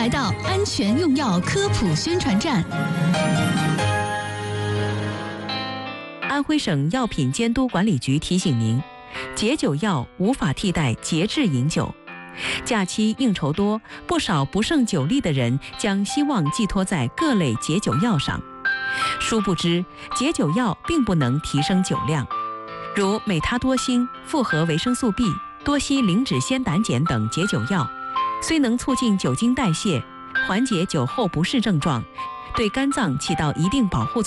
来到安全用药科普宣传站。 安徽省药品监督管理局提醒您，解酒药无法替代节制饮酒。假期应酬多，不少不胜酒力的人将希望寄托在各类解酒药上。殊不知，解酒药并不能提升酒量，如美他多星、复合维生素 B、多烯磷脂酰胆碱等解酒药，虽能促进酒精代谢，缓解酒后不适症状，对肝脏起到一定保护